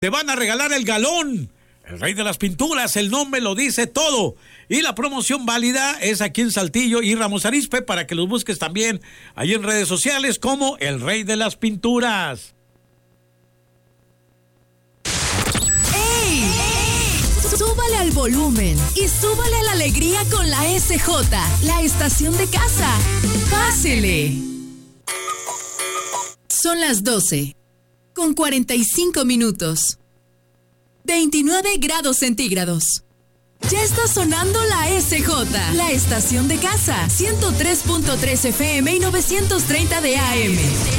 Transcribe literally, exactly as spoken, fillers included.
te van a regalar el galón. El Rey de las Pinturas, el nombre lo dice todo. Y la promoción válida es aquí en Saltillo y Ramos Arizpe, para que los busques también ahí en redes sociales como El Rey de las Pinturas. ¡Ey! ¡Ey! Súbale al volumen y súbale a la alegría con la S J, la estación de casa. ¡Pásele! Son las doce, con cuarenta y cinco minutos. veintinueve grados centígrados. Ya está sonando la S J, la estación de casa, ciento tres punto tres F M y novecientos treinta de A M.